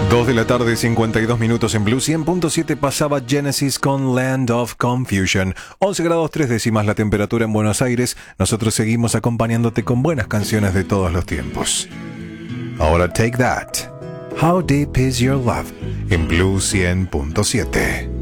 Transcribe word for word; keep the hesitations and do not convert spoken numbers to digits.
dos de la tarde, cincuenta y dos minutos en Blue. Cien punto siete pasaba Genesis con Land of Confusion. once grados tres décimas la temperatura en Buenos Aires. Nosotros seguimos acompañándote con buenas canciones de todos los tiempos. Ahora Take That, How Deep Is Your Love, en Blue cien punto siete.